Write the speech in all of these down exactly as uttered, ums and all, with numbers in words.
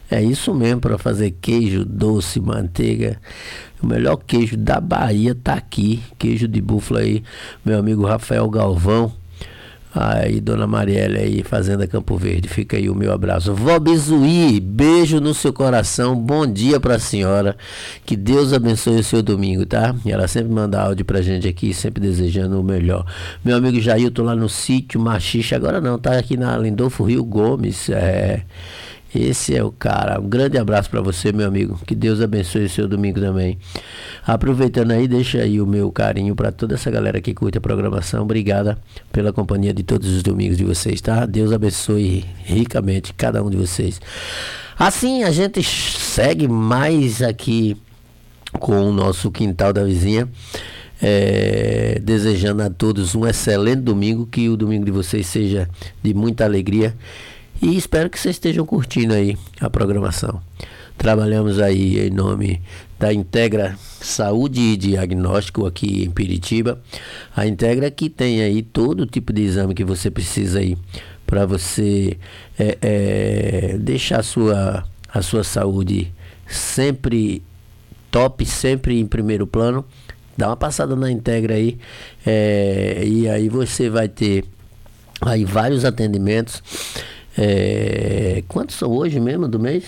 É isso mesmo, para fazer queijo, doce, manteiga. O melhor queijo da Bahia tá aqui. Queijo de búfala aí, meu amigo Rafael Galvão. Aí, dona Marielle aí, Fazenda Campo Verde. Fica aí o meu abraço. Vó Bizuí, beijo no seu coração. Bom dia pra senhora. Que Deus abençoe o seu domingo, tá? E ela sempre manda áudio pra gente aqui, sempre desejando o melhor. Meu amigo Jailton lá no sítio Machixe, agora não, tá aqui na Lindolfo Rio Gomes. É. Esse é o cara. Um grande abraço para você, meu amigo. Que Deus abençoe o seu domingo também. Aproveitando aí, deixa aí o meu carinho para toda essa galera que curte a programação. Obrigada pela companhia de todos os domingos de vocês, tá? Deus abençoe ricamente cada um de vocês. Assim, a gente segue mais aqui com o nosso Quintal da Vizinha. É, desejando a todos um excelente domingo. Que o domingo de vocês seja de muita alegria. E espero que vocês estejam curtindo aí a programação. Trabalhamos aí em nome da Integra Saúde e Diagnóstico aqui em Piritiba. A Integra que tem aí todo tipo de exame que você precisa aí para você é, é, deixar a sua, a sua saúde sempre top, sempre em primeiro plano. Dá uma passada na Integra aí é, e aí você vai ter aí vários atendimentos. É, quantos são hoje mesmo do mês?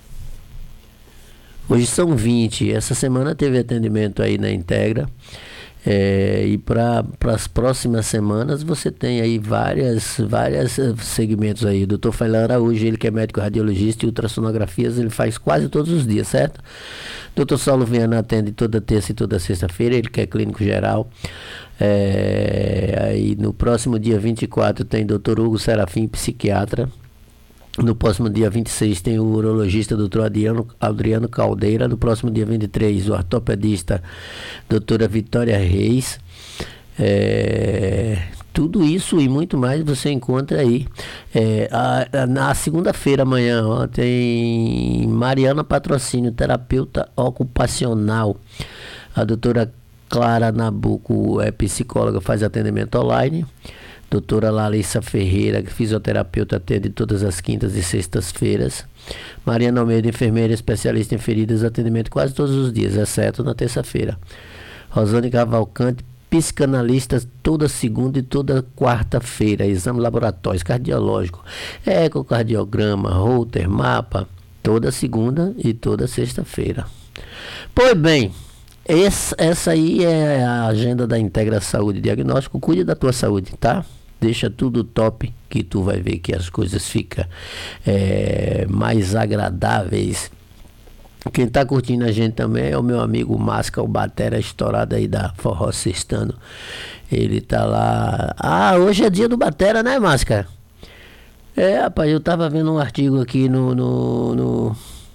Hoje são vinte. Essa semana teve atendimento aí na Integra. É, e para as próximas semanas você tem aí várias, várias segmentos aí. O doutor Failan Araújo, ele que é médico radiologista e ultrassonografias, ele faz quase todos os dias, certo? doutor Saulo Viana atende toda terça e toda sexta-feira, ele que é clínico geral. É, aí no próximo dia vinte e quatro tem doutor Hugo Serafim, psiquiatra. No próximo dia vinte e seis tem o urologista doutor Adriano, Adriano Caldeira. No próximo dia vinte e três o ortopedista doutora Vitória Reis. É, tudo isso e muito mais você encontra aí. É, a, a, na segunda-feira amanhã ó, tem Mariana Patrocínio, terapeuta ocupacional. A doutora Clara Nabuco é psicóloga, faz atendimento online. Doutora Larissa Ferreira, fisioterapeuta, atende todas as quintas e sextas-feiras. Mariana Almeida, enfermeira, especialista em feridas, atendimento quase todos os dias, exceto na terça-feira. Rosane Cavalcante, psicanalista, toda segunda e toda quarta-feira. Exame laboratórios, cardiológico, ecocardiograma, Holter, mapa, toda segunda e toda sexta-feira. Pois bem, essa, essa aí é a agenda da Integra Saúde e Diagnóstico. Cuide da tua saúde, tá? Deixa tudo top, que tu vai ver que as coisas ficam é, mais agradáveis. Quem tá curtindo a gente também é o meu amigo Masca, o batera estourado aí da Forró Sextano. Ele tá lá. Ah, hoje é dia do batera, né, Masca? É, rapaz, eu tava vendo um artigo aqui no... no, no...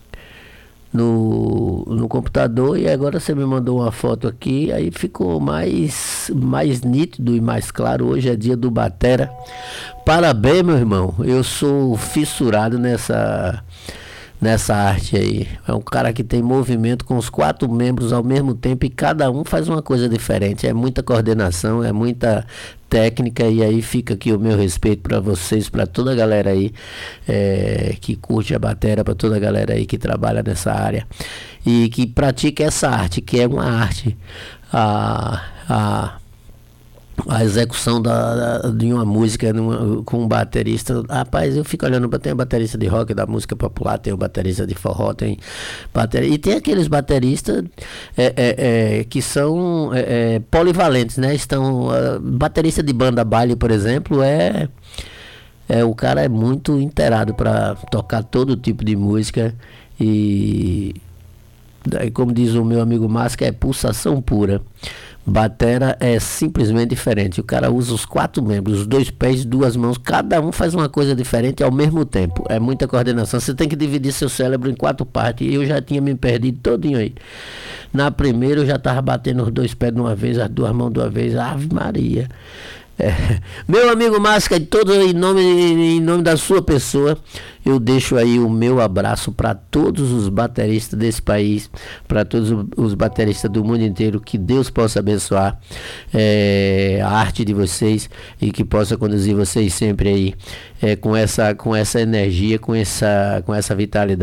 No, no computador, e agora você me mandou uma foto aqui, aí ficou mais, mais nítido e mais claro. Hoje é dia do batera. Parabéns, meu irmão. Eu sou fissurado nessa nessa arte aí. É um cara que tem movimento com os quatro membros ao mesmo tempo e cada um faz uma coisa diferente. É muita coordenação, é muita técnica, e aí fica aqui o meu respeito para vocês, para toda a galera aí é, que curte a bateria, para toda a galera aí que trabalha nessa área e que pratica essa arte, que é uma arte. A, a a execução da, da, de uma música numa, com um baterista. Rapaz, eu fico olhando, tem a baterista de rock, da música popular, tem o baterista de forró, tem baterista, e tem aqueles bateristas é, é, é, que são é, é, polivalentes, né? Estão, uh, baterista de banda baile, por exemplo, é, é o cara é muito inteirado para tocar todo tipo de música, e daí, como diz o meu amigo Máscara, é pulsação pura. Batera é simplesmente diferente. O cara usa os quatro membros, os dois pés, duas mãos, cada um faz uma coisa diferente ao mesmo tempo. É muita coordenação. Você tem que dividir seu cérebro em quatro partes. E eu já tinha me perdido todinho aí. Na primeira eu já tava batendo os dois pés de uma vez, as duas mãos de uma vez. Ave Maria. É. Meu amigo Máscara, todo em nome, em nome da sua pessoa, eu deixo aí o meu abraço para todos os bateristas desse país, para todos os bateristas do mundo inteiro. Que Deus possa abençoar é, a arte de vocês e que possa conduzir vocês sempre aí é, com essa, com essa energia, com essa, com essa vitalidade.